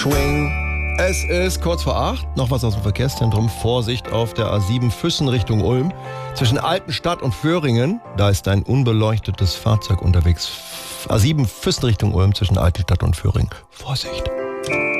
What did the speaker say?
Schwing. Es ist kurz vor 8. Noch was aus dem Verkehrszentrum. Vorsicht auf der A7 Füssen Richtung Ulm. Zwischen Altenstadt und Föhringen. Da ist ein unbeleuchtetes Fahrzeug unterwegs. A7 Füssen Richtung Ulm zwischen Altenstadt und Föhringen. Vorsicht.